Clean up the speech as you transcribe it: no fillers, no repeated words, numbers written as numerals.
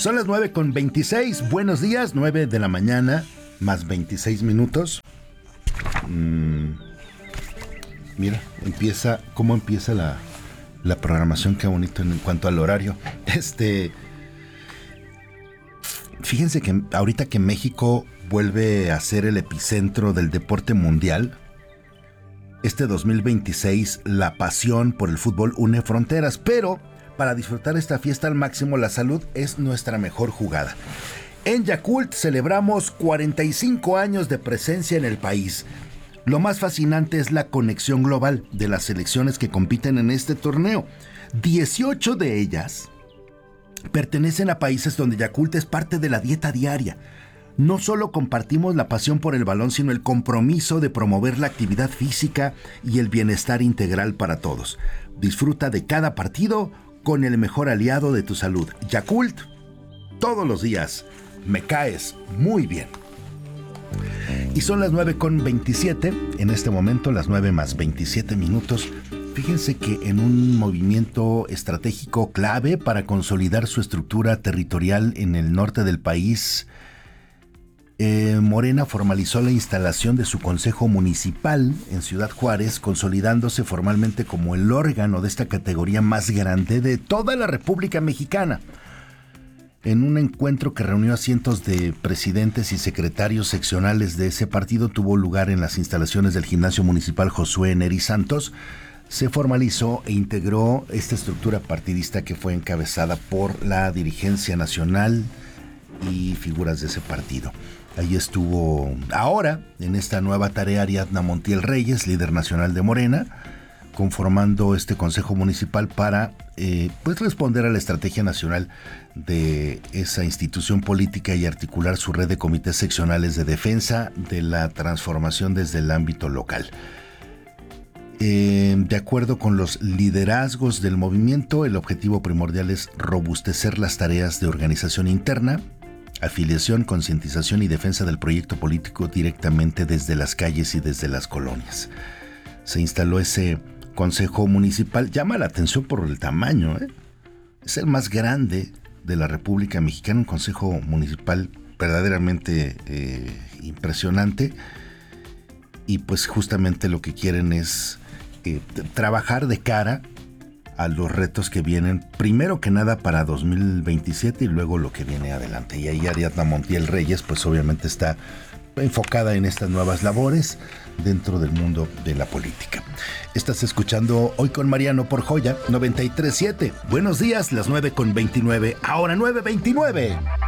Son las 9:26. Buenos días, 9 de la mañana, más 26 minutos. Mira, ¿cómo empieza la programación? Qué bonito en cuanto al horario. Fíjense que ahorita que México vuelve a ser el epicentro del deporte mundial, este 2026 la pasión por el fútbol une fronteras, pero para disfrutar esta fiesta al máximo, la salud es nuestra mejor jugada. En Yakult celebramos 45 años de presencia en el país. Lo más fascinante es la conexión global de las selecciones que compiten en este torneo. 18 de ellas pertenecen a países donde Yakult es parte de la dieta diaria. No solo compartimos la pasión por el balón, sino el compromiso de promover la actividad física y el bienestar integral para todos. Disfruta de cada partido con el mejor aliado de tu salud. Yakult, todos los días. Me caes muy bien. Y son las 9:27, en este momento las 9 más 27 minutos. Fíjense que en un movimiento estratégico clave para consolidar su estructura territorial en el norte del país, Morena formalizó la instalación de su Consejo Municipal en Ciudad Juárez, consolidándose formalmente como el órgano de esta categoría más grande de toda la República Mexicana. En un encuentro que reunió a cientos de presidentes y secretarios seccionales de ese partido, tuvo lugar en las instalaciones del Gimnasio Municipal Josué Neri Santos. Se formalizó e integró esta estructura partidista que fue encabezada por la dirigencia nacional y figuras de ese partido. Ahí estuvo ahora, en esta nueva tarea, Ariadna Montiel Reyes, líder nacional de Morena, conformando este Consejo Municipal para responder a la estrategia nacional de esa institución política y articular su red de comités seccionales de defensa de la transformación desde el ámbito local. De acuerdo con los liderazgos del movimiento, el objetivo primordial es robustecer las tareas de organización interna, afiliación, concientización y defensa del proyecto político directamente desde las calles y desde las colonias. Se instaló ese Consejo Municipal. Llama la atención por el tamaño, Es el más grande de la República Mexicana, un Consejo Municipal verdaderamente impresionante. Y pues justamente lo que quieren es trabajar de cara a los retos que vienen, primero que nada para 2027 y luego lo que viene adelante. Y ahí Ariadna Montiel Reyes pues obviamente está enfocada en estas nuevas labores dentro del mundo de la política. Estás escuchando Hoy con Mariano por Joya 93.7. Buenos días, las 9:29, ahora 9:29.